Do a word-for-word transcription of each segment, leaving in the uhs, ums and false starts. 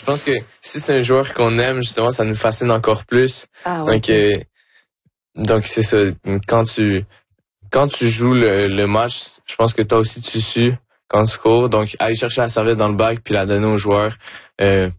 pense que si c'est un joueur qu'on aime, justement, ça nous fascine encore plus. Ah, ouais. Donc, euh, donc c'est ça. Quand tu quand tu joues le, le match, je pense que toi aussi tu sues quand tu cours. Donc, aller chercher la serviette dans le bac puis la donner aux joueurs, euh,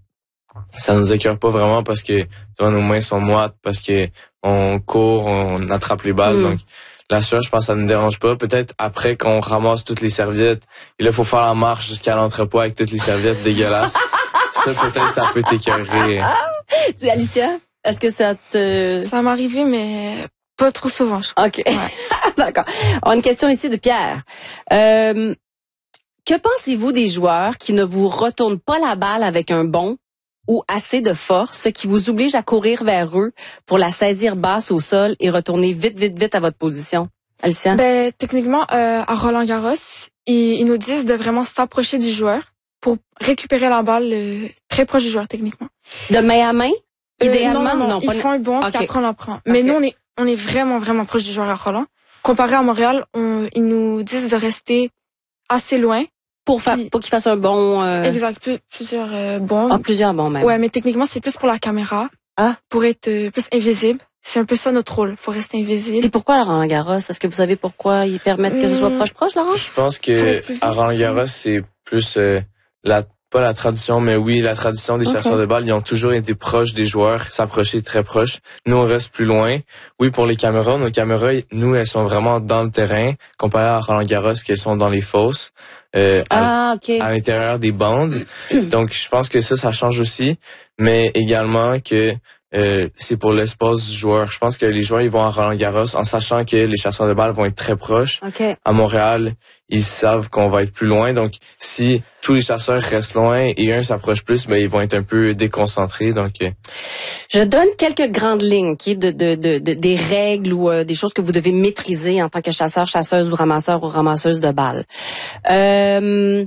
ça nous écœure pas vraiment parce que tu vois, nos mains sont moites, parce que on court, on attrape les balles. Mm. Donc, la sueur, je pense que ça ne nous dérange pas. Peut-être après qu'on ramasse toutes les serviettes, et là, il faut faire la marche jusqu'à l'entrepôt avec toutes les serviettes dégueulasses. Ça, peut-être, ça peut t'écœurer. Tu, Alicia, est-ce que ça te... Ça m'est arrivé, mais pas trop souvent, je crois. OK. Ouais. D'accord. On a une question ici de Pierre. Euh, que pensez-vous des joueurs qui ne vous retournent pas la balle avec un bond ou assez de force, ce qui vous oblige à courir vers eux pour la saisir basse au sol et retourner vite, vite, vite à votre position? Alicia? Ben, techniquement, euh, à Roland-Garros, ils, ils nous disent de vraiment s'approcher du joueur pour récupérer la balle euh, très proche du joueur, techniquement. De main à main? Idéalement, euh, non, non, non. Ils pas... font un bond, okay. puis après on en prend. Mais okay. nous, on est, on est vraiment, vraiment proche du joueur à Roland. Comparé à Montréal, on, ils nous disent de rester assez loin. Pour, fa- pour qu'il fasse un bon... Euh... Exact, plus, plusieurs euh, bons. Ah, plusieurs bons même. Ouais, mais techniquement, c'est plus pour la caméra. Ah. Pour être euh, plus invisible. C'est un peu ça notre rôle, faut rester invisible. Et pourquoi à Roland-Garros? Est-ce que vous savez pourquoi ils permettent que ce soit proche-proche, Laurent? Je pense que à Roland-Garros, c'est plus euh, la pas la tradition, mais oui, la tradition des okay. chasseurs de balles. Ils ont toujours été proches des joueurs, s'approcher très proches. Nous, on reste plus loin. Oui, pour les caméras, nos caméras, nous, elles sont vraiment dans le terrain, comparé à Roland-Garros, qu'elles sont dans les fosses. Euh, ah, à, okay. à l'intérieur des bandes. Donc, je pense que ça, ça change aussi, mais également que euh, c'est pour l'espace du joueur. Je pense que les joueurs, ils vont à Roland-Garros en sachant que les chasseurs de balles vont être très proches. Okay. À Montréal, ils savent qu'on va être plus loin. Donc, si tous les chasseurs restent loin et un s'approche plus, ben ils vont être un peu déconcentrés. Donc, euh... je donne quelques grandes lignes, okay, de, de, de, de des règles ou euh, des choses que vous devez maîtriser en tant que chasseur, chasseuse ou ramasseur ou ramasseuse de balles. Euh,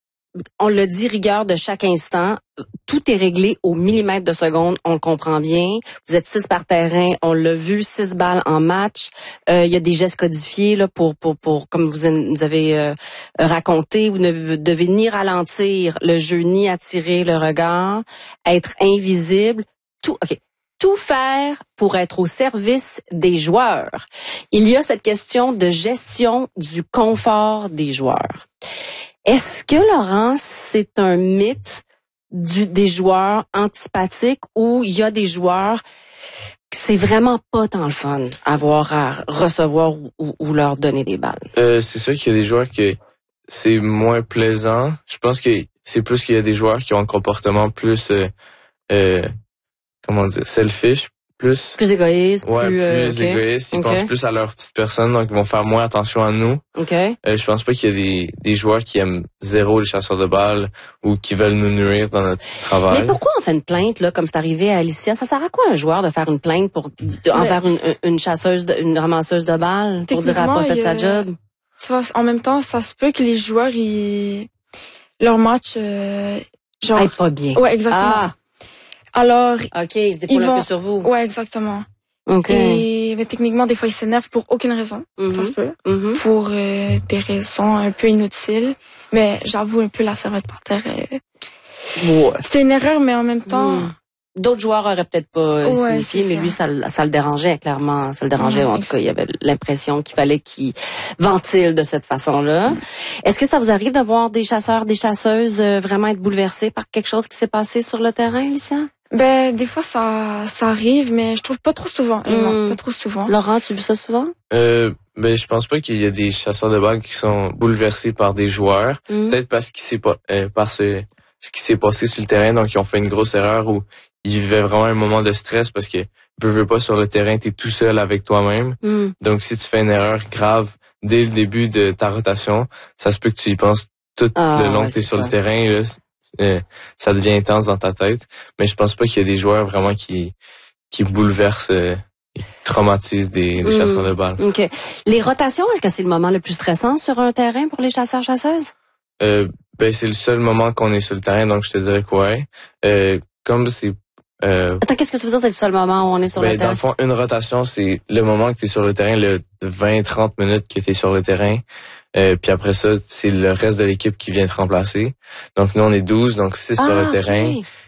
on le dit, rigueur de chaque instant. Tout est réglé au millimètre de seconde, on le comprend bien. Vous êtes six par terrain, on l'a vu, six balles en match. Euh, il y a des gestes codifiés là pour pour pour comme vous nous avez euh, raconté. Vous ne devez ni ralentir le jeu ni attirer le regard, être invisible. Tout, ok. Tout faire pour être au service des joueurs. Il y a cette question de gestion du confort des joueurs. Est-ce que, Laurent, c'est un mythe du, des joueurs antipathiques ou il y a des joueurs que c'est vraiment pas tant le fun avoir à recevoir ou, ou, ou leur donner des balles? Euh, c'est sûr qu'il y a des joueurs que c'est moins plaisant. Je pense que c'est plus qu'il y a des joueurs qui ont un comportement plus, euh, euh, comment dire, selfish. Plus, plus égoïste, ouais, plus, plus euh, okay. égoïste. Ils okay. pensent plus à leur petite personne, donc ils vont faire moins attention à nous. Okay. Euh, je pense pas qu'il y a des, des joueurs qui aiment zéro les chasseurs de balles ou qui veulent nous nuire dans notre travail. Mais pourquoi on fait une plainte là, comme c'est arrivé à Alicia? Ça sert à quoi un joueur de faire une plainte pour de, envers une, une chasseuse, de, une ramasseuse de balles pour dire qu'elle n'a pas fait sa job? Tu vois, en même temps, ça se peut que les joueurs, ils, leur match, euh, genre, aille pas bien. Ouais, exactement. Ah. Alors, ok, ils se dépoulent un peu sur vous. Ouais, exactement. Ok. Et mais techniquement, des fois, ils s'énervent pour aucune raison. Mm-hmm. Ça se peut. Mm-hmm. Pour euh, des raisons un peu inutiles. Mais j'avoue un peu la serviette par terre. Euh, ouais. C'était une erreur, mais en même temps. Mm. D'autres joueurs auraient peut-être pas ouais, signifié, mais ça. lui, ça, ça le dérangeait, clairement. Ça le dérangeait. Ouais, en tout cas, il y avait l'impression qu'il fallait qu'il ventile de cette façon-là. Mm. Est-ce que ça vous arrive de voir des chasseurs, des chasseuses euh, vraiment être bouleversés par quelque chose qui s'est passé sur le terrain, Alicia? Ben, des fois, ça, ça arrive, mais je trouve pas trop souvent. Mm. Non, pas trop souvent. Laurent, tu vis ça souvent? Euh, ben, je pense pas qu'il y a des chasseurs de balles qui sont bouleversés par des joueurs. Mm. Peut-être parce qu'il s'est pas, euh, par ce, ce qui s'est passé sur le terrain, donc ils ont fait une grosse erreur où ils vivaient vraiment un moment de stress parce que, veux, veux pas, sur le terrain, t'es tout seul avec toi-même. Mm. Donc, si tu fais une erreur grave dès le début de ta rotation, ça se peut que tu y penses tout ah, le long ouais, que t'es sur ça. le terrain, là. Euh, ça devient intense dans ta tête. Mais je pense pas qu'il y a des joueurs vraiment qui, qui bouleversent, euh, qui traumatisent des, des mm. chasseurs de balles. OK. Les rotations, est-ce que c'est le moment le plus stressant sur un terrain pour les chasseurs-chasseuses? Euh, ben, c'est le seul moment qu'on est sur le terrain, donc je te dirais que ouais. Euh, comme c'est Euh, Attends, qu'est-ce que tu veux dire, c'est le seul moment où on est sur ben, le terrain? Dans le fond, une rotation, c'est le moment que tu es sur le terrain, le vingt à trente minutes que tu es sur le terrain. Euh, puis après ça, c'est le reste de l'équipe qui vient te remplacer. Donc nous, on est douze, donc six ah, sur le terrain. Okay.